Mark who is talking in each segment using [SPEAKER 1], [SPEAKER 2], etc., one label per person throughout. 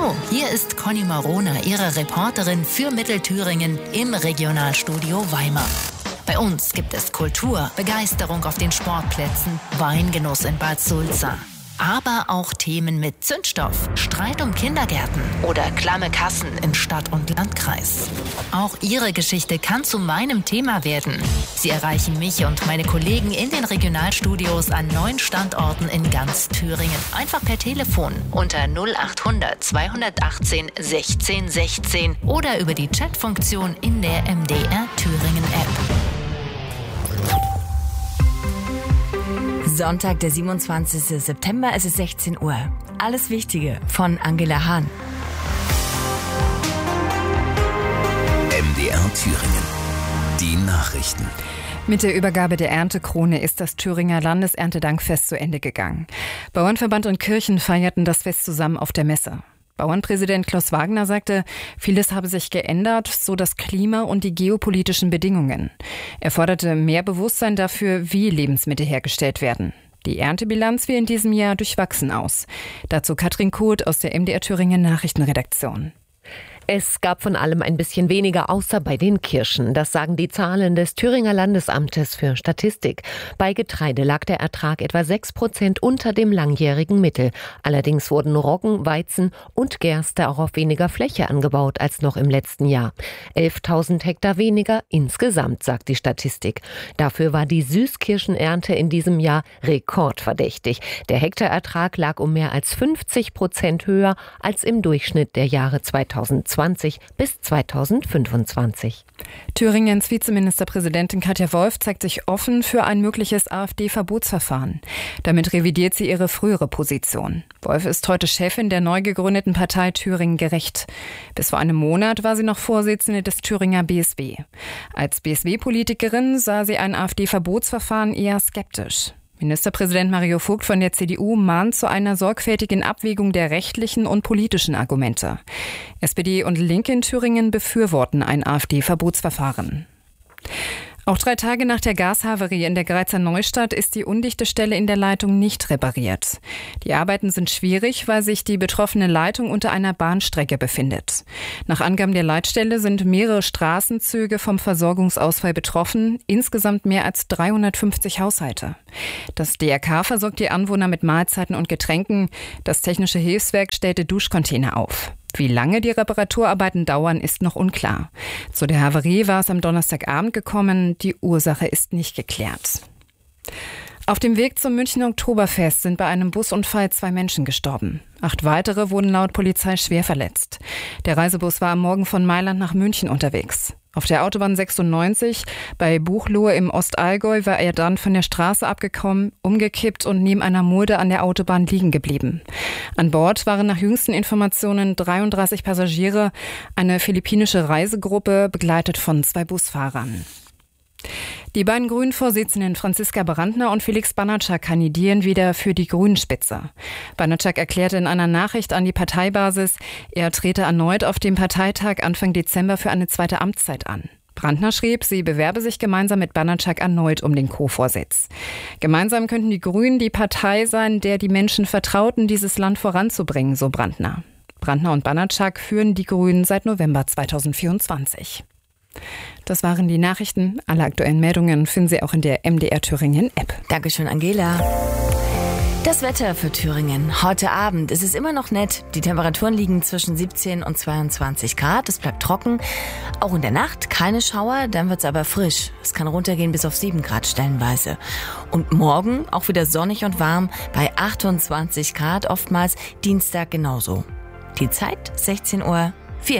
[SPEAKER 1] Hallo, hier ist Conny Marona, Ihre Reporterin für Mittelthüringen im Regionalstudio Weimar. Bei uns gibt es Kultur, Begeisterung auf den Sportplätzen, Weingenuss in Bad Sulza. Aber auch Themen mit Zündstoff, Streit um Kindergärten oder klamme Kassen in Stadt und Landkreis. Auch Ihre Geschichte kann zu meinem Thema werden. Sie erreichen mich und meine Kollegen in den Regionalstudios an 9 Standorten in ganz Thüringen. Einfach per Telefon unter 0800 218 16 16 oder über die Chatfunktion in der MDR Thüringen App.
[SPEAKER 2] Sonntag, der 27. September, es ist 16 Uhr. Alles Wichtige von Angela Hahn.
[SPEAKER 3] MDR Thüringen. Die Nachrichten.
[SPEAKER 4] Mit der Übergabe der Erntekrone ist das Thüringer Landeserntedankfest zu Ende gegangen. Bauernverband und Kirchen feierten das Fest zusammen auf der Messe. Bauernpräsident Klaus Wagner sagte, vieles habe sich geändert, so das Klima und die geopolitischen Bedingungen. Er forderte mehr Bewusstsein dafür, wie Lebensmittel hergestellt werden. Die Erntebilanz fiel in diesem Jahr durchwachsen aus. Dazu Katrin Koth aus der MDR Thüringen Nachrichtenredaktion.
[SPEAKER 5] Es gab von allem ein bisschen weniger, außer bei den Kirschen. Das sagen die Zahlen des Thüringer Landesamtes für Statistik. Bei Getreide lag der Ertrag etwa 6% unter dem langjährigen Mittel. Allerdings wurden Roggen, Weizen und Gerste auch auf weniger Fläche angebaut als noch im letzten Jahr. 11.000 Hektar weniger insgesamt, sagt die Statistik. Dafür war die Süßkirschenernte in diesem Jahr rekordverdächtig. Der Hektarertrag lag um mehr als 50% höher als im Durchschnitt der Jahre 2020 bis 2025.
[SPEAKER 4] Thüringens Vizeministerpräsidentin Katja Wolf zeigt sich offen für ein mögliches AfD-Verbotsverfahren. Damit revidiert sie ihre frühere Position. Wolf ist heute Chefin der neu gegründeten Partei Thüringen Gerecht. Bis vor einem Monat war sie noch Vorsitzende des Thüringer BSW. Als BSW-Politikerin sah sie ein AfD-Verbotsverfahren eher skeptisch. Ministerpräsident Mario Vogt von der CDU mahnt zu einer sorgfältigen Abwägung der rechtlichen und politischen Argumente. SPD und Linke in Thüringen befürworten ein AfD-Verbotsverfahren. Auch 3 Tage nach der Gashavarie in der Greizer Neustadt ist die undichte Stelle in der Leitung nicht repariert. Die Arbeiten sind schwierig, weil sich die betroffene Leitung unter einer Bahnstrecke befindet. Nach Angaben der Leitstelle sind mehrere Straßenzüge vom Versorgungsausfall betroffen, insgesamt mehr als 350 Haushalte. Das DRK versorgt die Anwohner mit Mahlzeiten und Getränken. Das Technische Hilfswerk stellte Duschcontainer auf. Wie lange die Reparaturarbeiten dauern, ist noch unklar. Zu der Havarie war es am Donnerstagabend gekommen. Die Ursache ist nicht geklärt. Auf dem Weg zum Münchner Oktoberfest sind bei einem Busunfall 2 Menschen gestorben. 8 weitere wurden laut Polizei schwer verletzt. Der Reisebus war am Morgen von Mailand nach München unterwegs. Auf der Autobahn 96 bei Buchloe im Ostallgäu war er dann von der Straße abgekommen, umgekippt und neben einer Mulde an der Autobahn liegen geblieben. An Bord waren nach jüngsten Informationen 33 Passagiere, eine philippinische Reisegruppe, begleitet von 2 Busfahrern. Die beiden Grünen-Vorsitzenden Franziska Brandner und Felix Banatschak kandidieren wieder für die Grünen-Spitze. Banatschak erklärte in einer Nachricht an die Parteibasis, er trete erneut auf dem Parteitag Anfang Dezember für eine 2. Amtszeit an. Brandner schrieb, sie bewerbe sich gemeinsam mit Banatschak erneut um den Co-Vorsitz. Gemeinsam könnten die Grünen die Partei sein, der die Menschen vertrauten, dieses Land voranzubringen, so Brandner. Brandner und Banatschak führen die Grünen seit November 2024. Das waren die Nachrichten. Alle aktuellen Meldungen finden Sie auch in der MDR Thüringen App.
[SPEAKER 2] Dankeschön, Angela. Das Wetter für Thüringen. Heute Abend ist es immer noch nett. Die Temperaturen liegen zwischen 17 und 22 Grad. Es bleibt trocken. Auch in der Nacht keine Schauer, dann wird es aber frisch. Es kann runtergehen bis auf 7 Grad stellenweise. Und morgen auch wieder sonnig und warm bei 28 Grad, oftmals Dienstag genauso. Die Zeit 16:04 Uhr.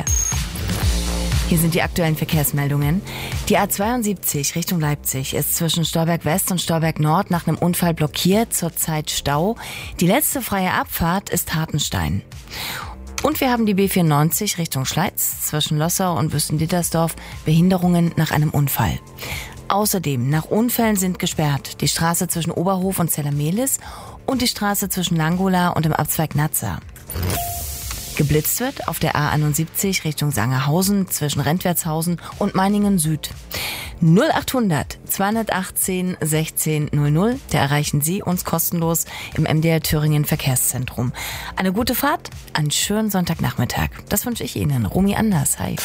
[SPEAKER 2] Hier sind die aktuellen Verkehrsmeldungen. Die A72 Richtung Leipzig ist zwischen Stolberg West und Stolberg Nord nach einem Unfall blockiert, zurzeit Stau. Die letzte freie Abfahrt ist Hartenstein. Und wir haben die B94 Richtung Schleiz zwischen Lossau und Wüsten-Dittersdorf, Behinderungen nach einem Unfall. Außerdem, nach Unfällen sind gesperrt die Straße zwischen Oberhof und Zellermehlis und die Straße zwischen Langola und dem Abzweig Nazza. Geblitzt wird auf der A71 Richtung Sangerhausen zwischen Rentwertshausen und Meiningen Süd. 0800 218 16 00, da erreichen Sie uns kostenlos im MDR Thüringen Verkehrszentrum. Eine gute Fahrt, einen schönen Sonntagnachmittag. Das wünsche ich Ihnen. Romy Anders, hi.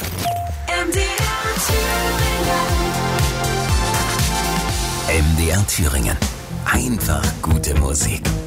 [SPEAKER 3] MDR Thüringen. Einfach gute Musik.